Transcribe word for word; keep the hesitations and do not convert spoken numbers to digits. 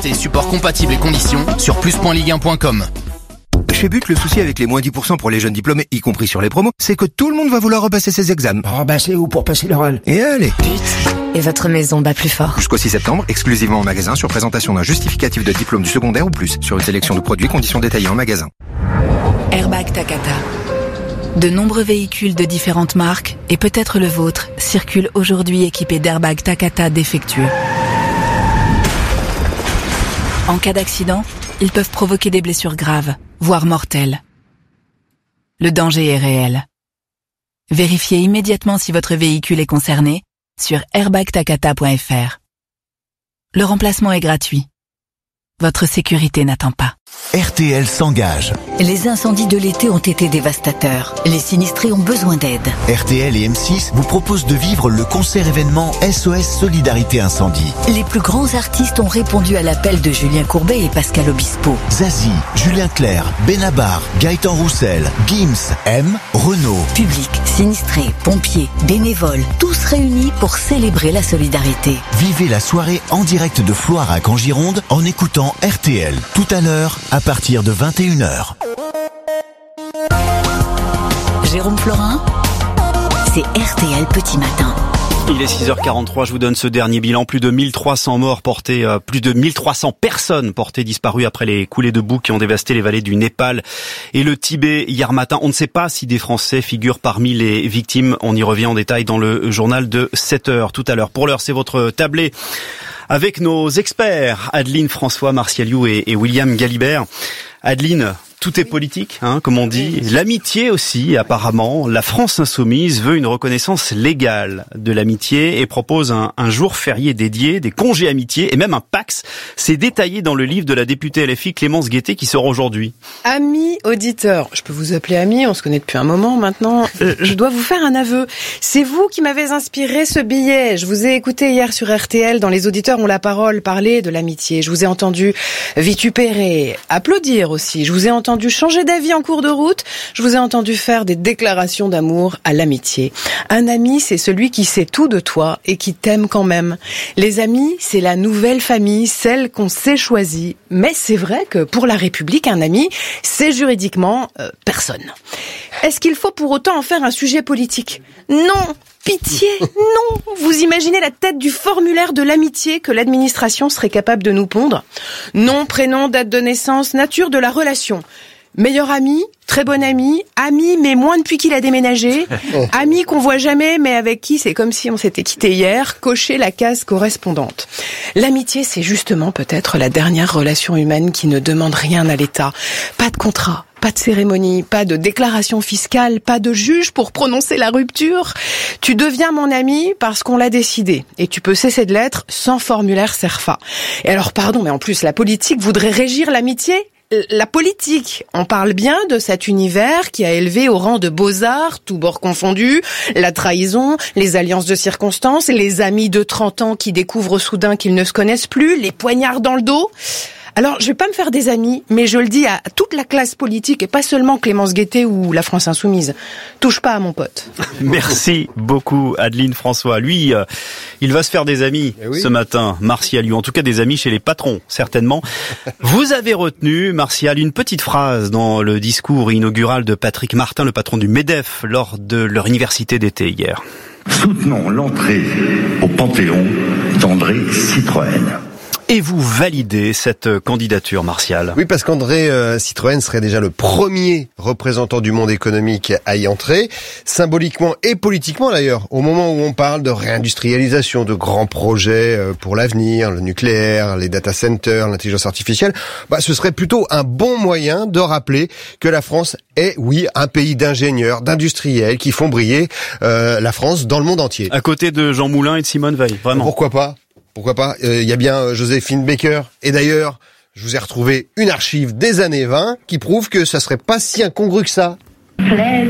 Consultez support compatible et conditions sur plus point ligue un point com. Chez But, le souci avec les moins dix pour cent pour les jeunes diplômés, y compris sur les promos, c'est que tout le monde va vouloir repasser ses examens. Oh bah c'est où pour passer l'oral? Et allez. But. Et votre maison bat plus fort. Jusqu'au six septembre, exclusivement en magasin, sur présentation d'un justificatif de diplôme du secondaire ou plus, sur une sélection de produits, conditions détaillées en magasin. Airbag Takata. De nombreux véhicules de différentes marques, et peut-être le vôtre, circulent aujourd'hui équipés d'airbags Takata défectueux. En cas d'accident, ils peuvent provoquer des blessures graves, voire mortelles. Le danger est réel. Vérifiez immédiatement si votre véhicule est concerné sur airbag takata point f r. Le remplacement est gratuit. Votre sécurité n'attend pas. R T L s'engage. Les incendies de l'été ont été dévastateurs. Les sinistrés ont besoin d'aide. R T L et M six vous proposent de vivre le concert événement S O S Solidarité Incendie. Les plus grands artistes ont répondu à l'appel de Julien Courbet et Pascal Obispo. Zazie, Julien Clerc, Benabar, Gaëtan Roussel, Gims, M, Renaud. Public, sinistrés, pompiers, bénévoles, tous réunis pour célébrer la solidarité. Vivez la soirée en direct de Floirac en Gironde en écoutant R T L. Tout à l'heure, à partir de vingt et une heures. Jérôme Florin, c'est R T L Petit Matin. Il est six heures quarante-trois, je vous donne ce dernier bilan. Plus de mille trois cents morts portés, euh, plus de mille trois cents personnes portées disparues après les coulées de boue qui ont dévasté les vallées du Népal et le Tibet hier matin. On ne sait pas si des Français figurent parmi les victimes. On y revient en détail dans le journal de sept heures tout à l'heure. Pour l'heure, c'est votre tablé avec nos experts, Adeline François, Martial You et, et William Galibert. Adeline, tout est politique, hein, comme on dit. L'amitié aussi, apparemment. La France insoumise veut une reconnaissance légale de l'amitié et propose un, un jour férié dédié, des congés amitié et même un Pacs. C'est détaillé dans le livre de la députée L F I Clémence Guettet qui sort aujourd'hui. Amis auditeurs, je peux vous appeler ami, on se connaît depuis un moment maintenant. Je dois vous faire un aveu. C'est vous qui m'avez inspiré ce billet. Je vous ai écouté hier sur R T L, dans Les auditeurs ont la parole, parler de l'amitié. Je vous ai entendu vitupérer, applaudir aussi. Je vous ai entendu changer d'avis en cours de route. Je vous ai entendu faire des déclarations d'amour à l'amitié. Un ami, c'est celui qui sait tout de toi et qui t'aime quand même. Les amis, c'est la nouvelle famille, celle qu'on s'est choisie. Mais c'est vrai que pour la République, un ami, c'est juridiquement euh, personne. Est-ce qu'il faut pour autant en faire un sujet politique ? Non ! Pitié, non. Vous imaginez la tête du formulaire de l'amitié que l'administration serait capable de nous pondre ? Nom, prénom, date de naissance, nature de la relation. Meilleur ami, très bon ami, ami mais moins depuis qu'il a déménagé, ami qu'on voit jamais mais avec qui c'est comme si on s'était quitté hier, cocher la case correspondante. L'amitié, c'est justement peut-être la dernière relation humaine qui ne demande rien à l'État. Pas de contrat, pas de cérémonie, pas de déclaration fiscale, pas de juge pour prononcer la rupture. Tu deviens mon ami parce qu'on l'a décidé. Et tu peux cesser de l'être sans formulaire CERFA. Et alors pardon, mais en plus la politique voudrait régir l'amitié ? La politique, on parle bien de cet univers qui a élevé au rang de beaux-arts, tous bords confondus, la trahison, les alliances de circonstances, les amis de trente ans qui découvrent soudain qu'ils ne se connaissent plus, les poignards dans le dos. Alors, je vais pas me faire des amis, mais je le dis à toute la classe politique et pas seulement Clémence Guettet ou la France Insoumise. Touche pas à mon pote. Merci beaucoup, Adeline François. Lui, euh, il va se faire des amis eh oui. ce matin, Martial You. En tout cas, des amis chez les patrons, certainement. Vous avez retenu, Martial, une petite phrase dans le discours inaugural de Patrick Martin, le patron du MEDEF, lors de leur université d'été hier. Soutenons l'entrée au Panthéon d'André Citroën. Et vous validez cette candidature, Martial ? Oui, parce qu'André euh, Citroën serait déjà le premier représentant du monde économique à y entrer, symboliquement et politiquement d'ailleurs, au moment où on parle de réindustrialisation, de grands projets euh, pour l'avenir, le nucléaire, les data centers, l'intelligence artificielle, bah, ce serait plutôt un bon moyen de rappeler que la France est, oui, un pays d'ingénieurs, d'industriels qui font briller euh, la France dans le monde entier. À côté de Jean Moulin et de Simone Veil, vraiment. Pourquoi pas ? Pourquoi pas ? Il euh, y a bien euh, Joséphine Baker. Et d'ailleurs, je vous ai retrouvé une archive des années vingt qui prouve que ça serait pas si incongru que ça. Plaise